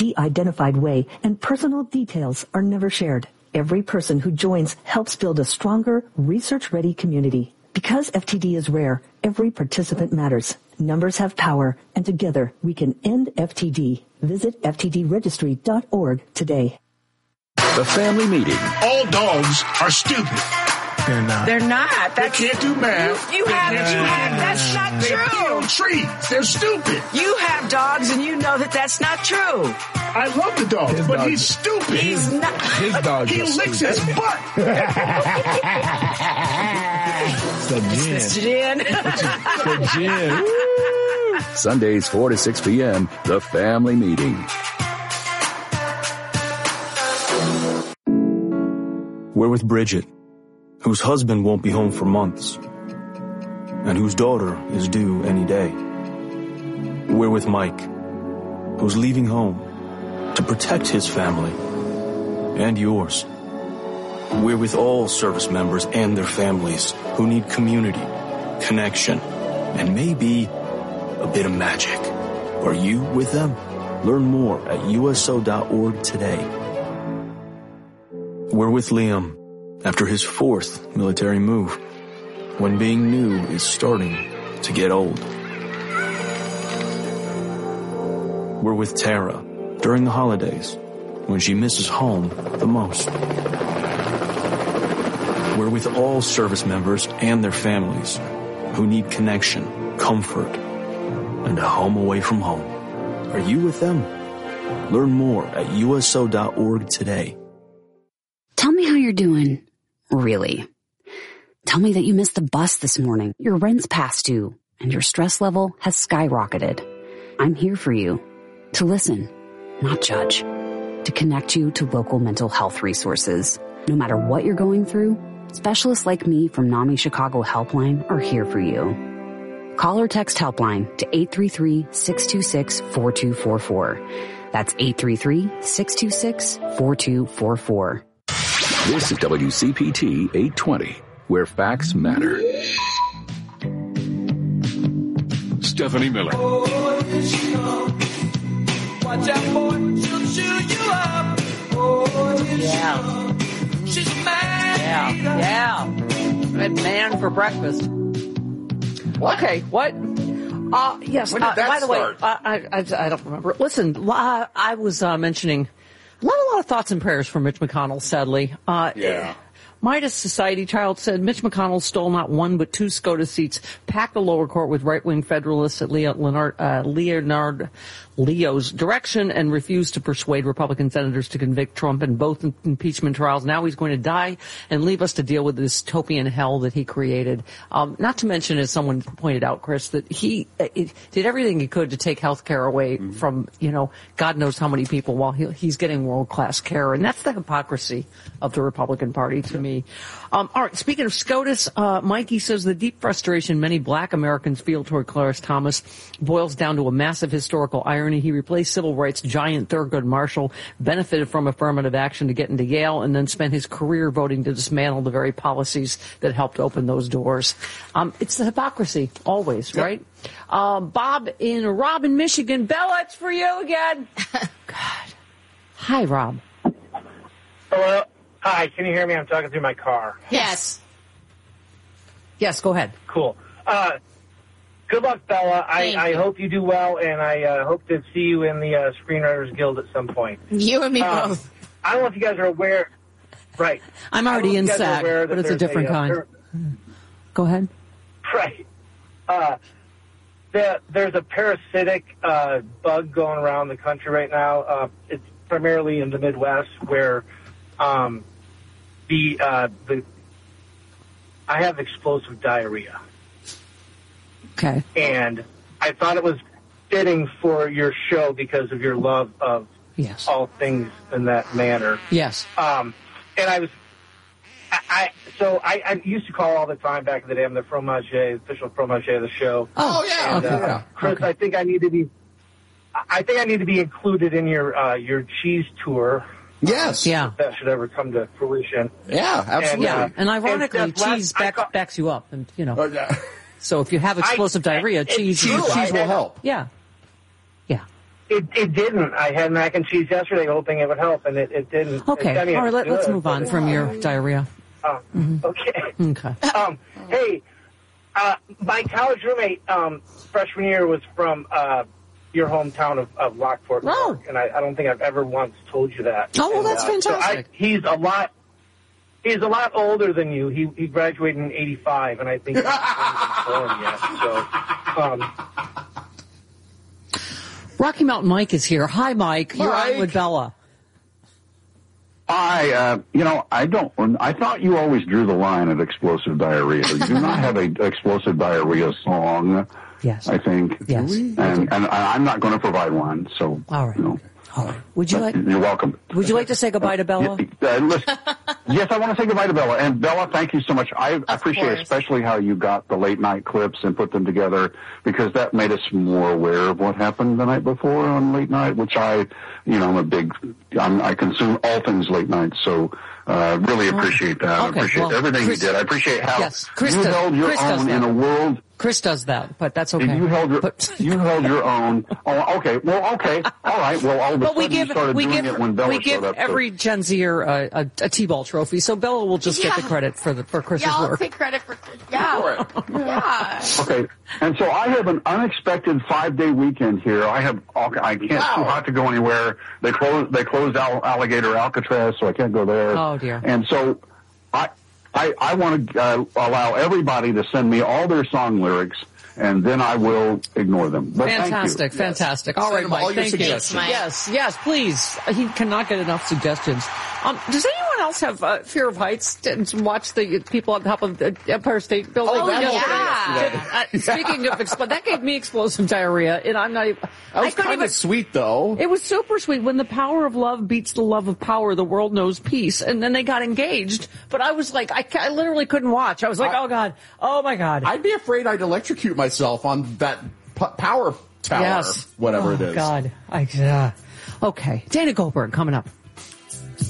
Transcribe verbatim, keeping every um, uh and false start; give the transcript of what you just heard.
de-identified way, and personal details are never shared. Every person who joins helps build a stronger, research-ready community. Because F T D is rare, every participant matters. Numbers have power, and together we can end F T D. Visit F T D registry dot org today. The family meeting. All dogs are stupid. They're not. They're not. That's, they can't do math. You, you have, you have, that's not they true. They on trees. They're stupid. You have dogs and you know that that's not true. I love the dog, his but dog, he's stupid. He's not. His dog He licks stupid. his butt. It's the gin. It's the gin. Sundays, four to six p.m., The Family Meeting. We're with Bridget, whose husband won't be home for months, and whose daughter is due any day. We're with Mike, who's leaving home to protect his family and yours. We're with all service members and their families who need community, connection, and maybe a bit of magic. Are you with them? Learn more at U S O dot org today. We're with Liam after his fourth military move, when being new is starting to get old. We're with Tara during the holidays, when she misses home the most. We're with all service members and their families who need connection, comfort, and a home away from home. Are you with them? Learn more at U S O dot org today. Tell me how you're doing. Really. Tell me that you missed the bus this morning, your rent's past due, and your stress level has skyrocketed. I'm here for you. To listen, not judge. To connect you to local mental health resources. No matter what you're going through, specialists like me from NAMI Chicago Helpline are here for you. Call or text Helpline to eight three three, six two six, four two four four. That's eight three three, six two six, four two four four. This is W C P T eight twenty, where facts matter. Stephanie Miller. Watch out, boy, she'll chew you up. Oh, yeah. She's a man. Yeah, yeah. Red man for breakfast. Okay, what? Uh, yes, When did uh, that by the start? way, I, I, I don't remember. Listen, uh, I was uh, mentioning not a lot of thoughts and prayers for Mitch McConnell, sadly. Uh, Yeah. Midas Society Child said Mitch McConnell stole not one but two SCOTUS seats, packed the lower court with right-wing Federalists at Leo, Leonard, uh, Leonard Leo's direction, and refused to persuade Republican senators to convict Trump in both impeachment trials. Now he's going to die and leave us to deal with this dystopian hell that he created. Um, not to mention, as someone pointed out, Chris, that he uh, it, did everything he could to take health care away mm-hmm. from, you know, God knows how many people while he, he's getting world-class care. And that's the hypocrisy of the Republican Party to me. Um, all right, speaking of SCOTUS, uh, Mikey says the deep frustration many black Americans feel toward Clarence Thomas boils down to a massive historical irony. He replaced civil rights giant Thurgood Marshall, benefited from affirmative action to get into Yale, and then spent his career voting to dismantle the very policies that helped open those doors. Um, it's the hypocrisy, always, yep. right? Uh, Bob in Robin, Michigan. Bella, it's for you again. God. Hi, Rob. Hello. Hi, can you hear me? I'm talking through my car. Yes. Yes, go ahead. Cool. Uh, good luck, Bella. I, I hope you do well, and I uh, hope to see you in the uh, Screenwriters Guild at some point. You and me um, both. I don't know if you guys are aware. Right. I'm already in SAG, but it's a different a, kind. Uh, go ahead. Right. Uh, the, there's a parasitic uh, bug going around the country right now. Uh, it's primarily in the Midwest where um, the uh, the I have explosive diarrhea. Okay. And I thought it was fitting for your show because of your love of yes. all things in that manner. Yes. Um, and I was, I, I so I, I used to call all the time back in the day. I'm the fromage, official fromage of the show. Oh, yeah. And, okay. uh, yeah. Chris, okay. I think I need to be, I think I need to be included in your uh, your cheese tour. Yes. Yeah. If that should ever come to fruition. Yeah, absolutely. And, yeah. uh, and ironically, and cheese back, call, backs you up, and you know. Oh, yeah. So if you have explosive I, diarrhea, cheese cheese, cheese will help. Yeah. Yeah. It, it didn't. I had mac and cheese yesterday hoping it would help, and it, it didn't. Okay. I mean, All right, let, good, let's move on from your diarrhea. Uh, mm-hmm. Okay. Okay. Um, hey, uh, my college roommate um, freshman year was from uh, your hometown of, of Lockport, New York, and I, I don't think I've ever once told you that. Oh, well, and, that's uh, fantastic. So I, he's a lot. He's a lot older than you. He he graduated in eighty-five, and I think he's not even born yet. So, um, Rocky Mountain Mike is here. Hi, Mike. You're Mike. on with Bella. I, uh, you know, I don't, I thought you always drew the line at explosive diarrhea. You do not have a explosive diarrhea song. Yes. I think. Yes. And, and I, I'm not going to provide one, so. All right. You know. All right. Would you like? You're welcome. Would you like to say goodbye to Bella? Uh, listen, yes, I want to say goodbye to Bella. And Bella, thank you so much. I appreciate course. especially how you got the late night clips and put them together, because that made us more aware of what happened the night before on late night, which I, you know, I'm a big, I'm, I consume all things late night. So, uh, really appreciate that. Okay, I appreciate well, everything Chris, you did. I appreciate how yes, Chris you does, held your Chris does own that. in a world. Chris does that, but that's okay. You held your, but, you held your own. Oh, okay. Well, okay. All right. Well, all of a but we sudden give you started we doing give it when Bella we showed give up. so- every Gen Zer uh, a, a T-ball trophy, so Bella will just get the Yeah. credit for the for Chris's Yeah, I'll work. take credit for yeah. Yeah. Okay, and so I have an unexpected five-day weekend here. I have, all, I can't, Wow. too hot to go anywhere. They closed, they closed Al, Alligator Alcatraz, so I can't go there. Oh, dear. And so I, I, I want to uh, allow everybody to send me all their song lyrics, and then I will ignore them. But Fantastic, thank you. fantastic. Yes. All right, Send him Mike, all your thank you. suggestions. Mike. Yes, yes, please. He cannot get enough suggestions. Um, does anyone else have uh, fear of heights and watch the people on top of the Empire State Building? Oh, That yeah. whole thing. Uh, speaking of expl- that gave me explosive diarrhea, and I'm not even. That I was couldn't kind even. of sweet, though. It was super sweet. When the power of love beats the love of power, the world knows peace. And then they got engaged. But I was like, I, ca- I literally couldn't watch. I was like, I- oh God, oh my God. I'd be afraid I'd electrocute myself on that p- power tower, yes. whatever oh, it is. God. I, uh, okay. Dana Goldberg coming up.